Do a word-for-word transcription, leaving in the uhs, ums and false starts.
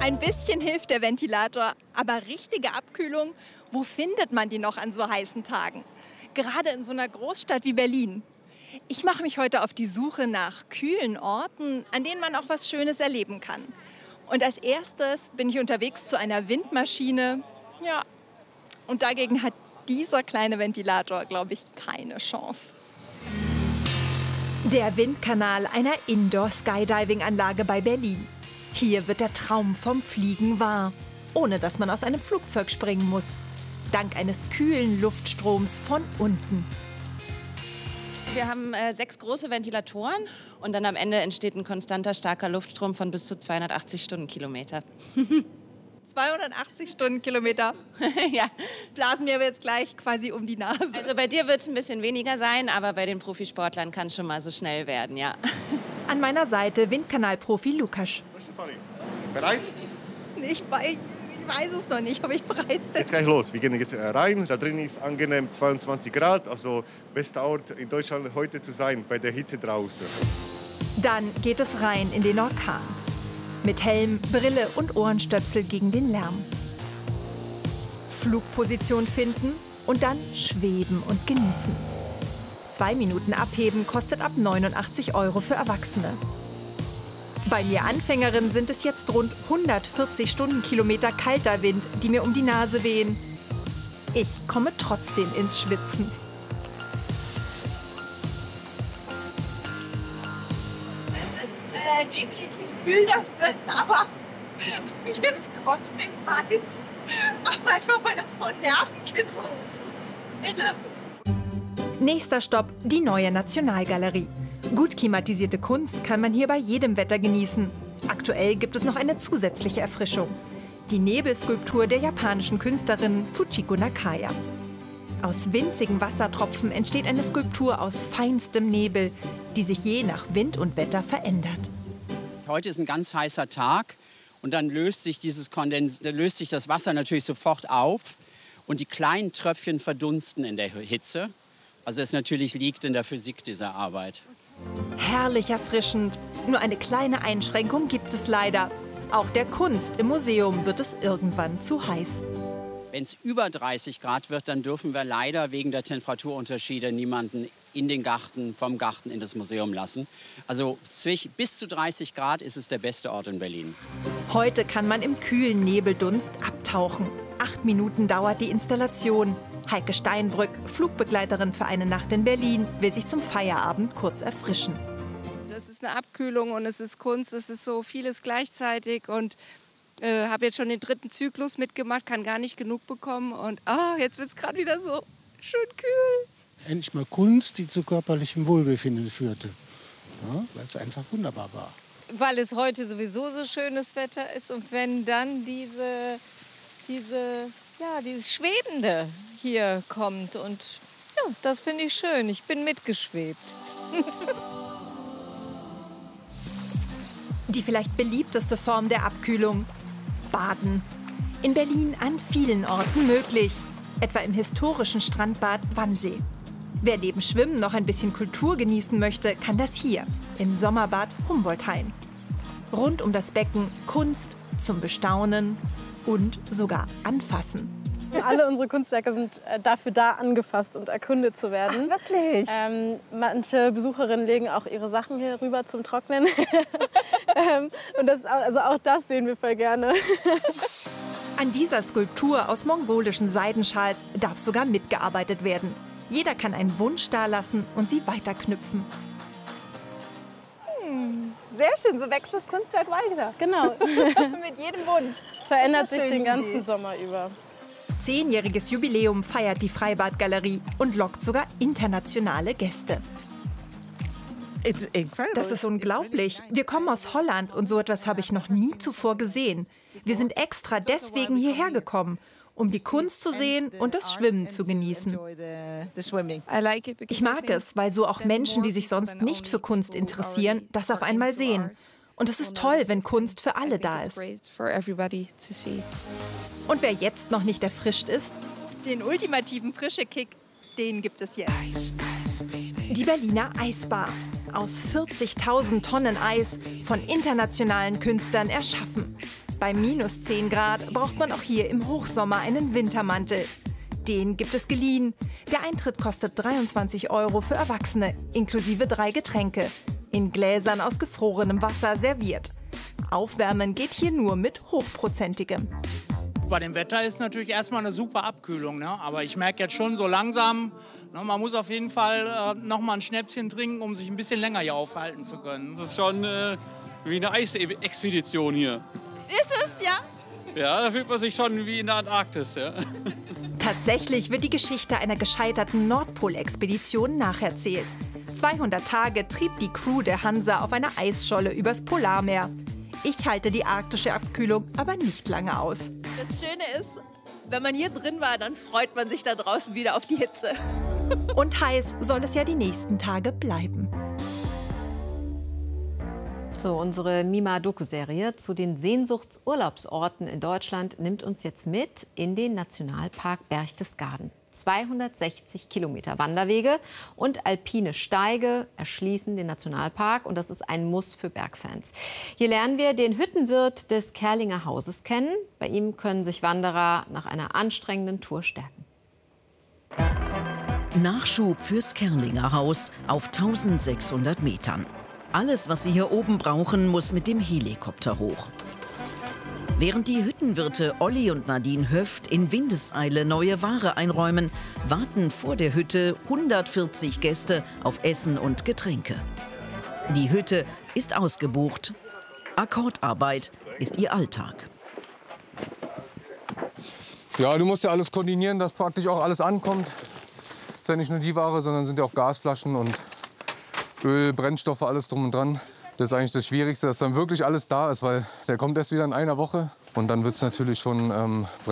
Ein bisschen hilft der Ventilator, aber richtige Abkühlung, wo findet man die noch an so heißen Tagen? Gerade in so einer Großstadt wie Berlin. Ich mache mich heute auf die Suche nach kühlen Orten, an denen man auch was Schönes erleben kann. Und als erstes bin ich unterwegs zu einer Windmaschine. Ja, und dagegen hat dieser kleine Ventilator, glaube ich, keine Chance. Der Windkanal einer Indoor-Skydiving-Anlage bei Berlin. Hier wird der Traum vom Fliegen wahr, ohne dass man aus einem Flugzeug springen muss. Dank eines kühlen Luftstroms von unten. Wir haben äh, sechs große Ventilatoren und dann am Ende entsteht ein konstanter, starker Luftstrom von bis zu zweihundertachtzig Stundenkilometer. zweihundertachtzig Stundenkilometer? Ja. Blasen wir aber jetzt gleich quasi um die Nase. Also bei dir wird es ein bisschen weniger sein, aber bei den Profisportlern kann es schon mal so schnell werden, ja. An meiner Seite Windkanalprofi Lukas. Bereit? Ich, ich, ich weiß es noch nicht, ob ich bereit bin. Jetzt gleich los. Wir gehen jetzt rein. Da drin ist angenehm zweiundzwanzig Grad. Also bester Ort in Deutschland heute zu sein, bei der Hitze draußen. Dann geht es rein in den Orkan. Mit Helm, Brille und Ohrenstöpsel gegen den Lärm. Flugposition finden und dann schweben und genießen. Zwei Minuten abheben kostet ab neunundachtzig Euro für Erwachsene. Bei mir Anfängerin sind es jetzt rund hundertvierzig Stundenkilometer kalter Wind, die mir um die Nase wehen. Ich komme trotzdem ins Schwitzen. Es ist äh, definitiv kühl, das drin, aber mir ist trotzdem heiß. Aber einfach, weil das so ein Nervenkitzel ist. Nächster Stopp, die neue Nationalgalerie. Gut klimatisierte Kunst kann man hier bei jedem Wetter genießen. Aktuell gibt es noch eine zusätzliche Erfrischung. Die Nebelskulptur der japanischen Künstlerin Fujiko Nakaya. Aus winzigen Wassertropfen entsteht eine Skulptur aus feinstem Nebel, die sich je nach Wind und Wetter verändert. Heute ist ein ganz heißer Tag und dann löst sich, dieses Kondens, löst sich das Wasser natürlich sofort auf und die kleinen Tröpfchen verdunsten in der Hitze. Also es natürlich liegt in der Physik dieser Arbeit. Herrlich erfrischend. Nur eine kleine Einschränkung gibt es leider. Auch der Kunst im Museum wird es irgendwann zu heiß. Wenn es über dreißig Grad wird, dann dürfen wir leider wegen der Temperaturunterschiede niemanden in den Garten, vom Garten in das Museum lassen. Also bis zu dreißig Grad ist es der beste Ort in Berlin. Heute kann man im kühlen Nebeldunst abtauchen. Acht Minuten dauert die Installation. Heike Steinbrück, Flugbegleiterin für eine Nacht in Berlin, will sich zum Feierabend kurz erfrischen. Das ist eine Abkühlung und es ist Kunst, es ist so vieles gleichzeitig und äh, habe jetzt schon den dritten Zyklus mitgemacht, kann gar nicht genug bekommen und oh, jetzt wird es gerade wieder so schön kühl. Endlich mal Kunst, die zu körperlichem Wohlbefinden führte, ja, weil es einfach wunderbar war. Weil es heute sowieso so schönes Wetter ist und wenn dann diese, diese, ja, dieses Schwebende hier kommt und ja, das finde ich schön. Ich bin mitgeschwebt. Die vielleicht beliebteste Form der Abkühlung: Baden. In Berlin an vielen Orten möglich, etwa im historischen Strandbad Wannsee. Wer neben Schwimmen noch ein bisschen Kultur genießen möchte, kann das hier, im Sommerbad Humboldthain. Rund um das Becken Kunst zum Bestaunen und sogar anfassen. Alle unsere Kunstwerke sind dafür da, angefasst und erkundet zu werden. Ach, wirklich? Ähm, manche Besucherinnen legen auch ihre Sachen hier rüber zum Trocknen. ähm, und das, also auch das sehen wir voll gerne. An dieser Skulptur aus mongolischen Seidenschals darf sogar mitgearbeitet werden. Jeder kann einen Wunsch dalassen und sie weiterknüpfen. Hm, sehr schön, so wächst das Kunstwerk weiter. Genau. Mit jedem Wunsch. Es verändert sich schön, den ganzen Idee. Sommer über. Zehnjähriges Jubiläum feiert die Freibadgalerie und lockt sogar internationale Gäste. Das ist unglaublich. Wir kommen aus Holland und so etwas habe ich noch nie zuvor gesehen. Wir sind extra deswegen hierher gekommen, um die Kunst zu sehen und das Schwimmen zu genießen. Ich mag es, weil so auch Menschen, die sich sonst nicht für Kunst interessieren, das auf einmal sehen. Und es ist toll, wenn Kunst für alle da ist. Und wer jetzt noch nicht erfrischt ist? Den ultimativen Frische-Kick, den gibt es jetzt. Die Berliner Eisbar. Aus vierzigtausend Tonnen Eis von internationalen Künstlern erschaffen. Bei minus zehn Grad braucht man auch hier im Hochsommer einen Wintermantel. Den gibt es geliehen. Der Eintritt kostet dreiundzwanzig Euro für Erwachsene, inklusive drei Getränke. In Gläsern aus gefrorenem Wasser serviert. Aufwärmen geht hier nur mit hochprozentigem. Bei dem Wetter ist natürlich erstmal eine super Abkühlung, ne? Aber ich merke jetzt schon so langsam, ne, man muss auf jeden Fall äh, noch mal ein Schnäpschen trinken, um sich ein bisschen länger hier aufhalten zu können. Das ist schon äh, wie eine Eisexpedition hier. Ist es, ja? Ja, da fühlt man sich schon wie in der Antarktis. Ja. Tatsächlich wird die Geschichte einer gescheiterten Nordpolexpedition nacherzählt. zweihundert Tage trieb die Crew der Hansa auf einer Eisscholle übers Polarmeer. Ich halte die arktische Abkühlung aber nicht lange aus. Das Schöne ist, wenn man hier drin war, dann freut man sich da draußen wieder auf die Hitze. Und heiß soll es ja die nächsten Tage bleiben. So, unsere Mima-Doku-Serie zu den Sehnsuchtsurlaubsorten in Deutschland nimmt uns jetzt mit in den Nationalpark Berchtesgaden. zweihundertsechzig Kilometer Wanderwege und alpine Steige erschließen den Nationalpark. Und das ist ein Muss für Bergfans. Hier lernen wir den Hüttenwirt des Kerlinger Hauses kennen. Bei ihm können sich Wanderer nach einer anstrengenden Tour stärken. Nachschub fürs Kerlinger Haus auf tausendsechshundert Metern. Alles, was Sie hier oben brauchen, muss mit dem Helikopter hoch. Während die Hüttenwirte Olli und Nadine Höft in Windeseile neue Ware einräumen, warten vor der Hütte hundertvierzig Gäste auf Essen und Getränke. Die Hütte ist ausgebucht. Akkordarbeit ist ihr Alltag. Ja, du musst ja alles koordinieren, dass praktisch auch alles ankommt. Ist ja nicht nur die Ware, sondern sind ja auch Gasflaschen und Öl, Brennstoffe, alles drum und dran. Das ist eigentlich das Schwierigste, dass dann wirklich alles da ist, weil der kommt erst wieder in einer Woche. Und dann wird es natürlich schon ähm,